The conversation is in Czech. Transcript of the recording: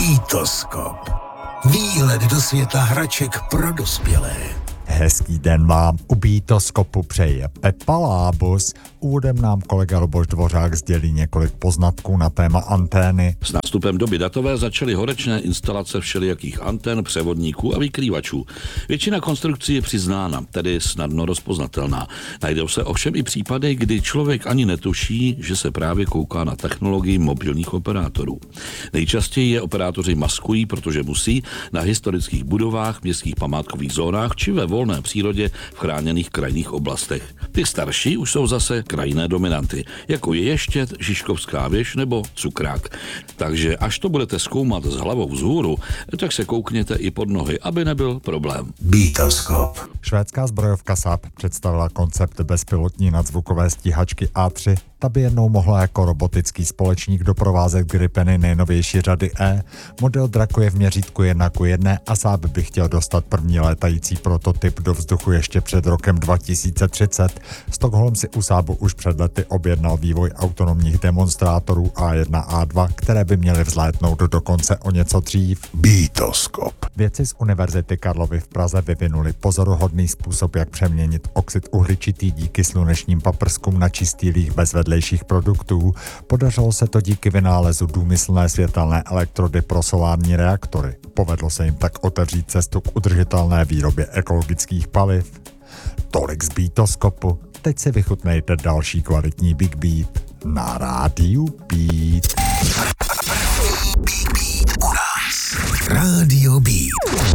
Bítoskop. Výlet do světa hraček pro dospělé. Hezký den vám u Bítoskopu přeje Pepa Lábus. Úvodem nám kolega Luboš Dvořák sdělí několik poznatků na téma antény. S nástupem doby datové začaly horečné instalace všelijakých antén, převodníků a vykrývačů. Většina konstrukcí je přiznána, tedy snadno rozpoznatelná. Najdou se ovšem i případy, kdy člověk ani netuší, že se právě kouká na technologii mobilních operátorů. Nejčastěji je operátoři maskují, protože musí na historických budovách, městských památkových zónách či ve volné přírodě v chráněných krajinných oblastech. Ty starší už jsou zase krajinné dominanty, jako je Ještěd, Žižkovská věž nebo Cukrák. Takže až to budete zkoumat s hlavou vzhůru, tak se koukněte i pod nohy, aby nebyl problém. Bítoskop. Švédská zbrojovka Saab představila koncept bezpilotní nadzvukové stíhačky A3. Ta by jednou mohla jako robotický společník doprovázet Gripeny nejnovější řady E. Model Draco je v měřítku 1:1 a Saab by chtěl dostat první létající prototyp do vzduchu ještě před rokem 2030. Stockholm si u Saabu už před lety objednal vývoj autonomních demonstrátorů A1 a A2, které by měly vzlétnout dokonce o něco dřív. Bítoskop. Vědci z Univerzity Karlovy v Praze vyvinuli pozoruhodný způsob, jak přeměnit oxid uhličitý díky slunečním paprskům na čistý líh bez vedlejších produktů. Podařilo se to díky vynálezu důmyslné světelné elektrody pro solární reaktory. Povedlo se jim tak otevřít cestu k udržitelné výrobě ekologických paliv. Tolik z Bítoskopu. Teď si vychutnejte další kvalitní Big Beat na rádiu Beat. U nás. Rádio Beat.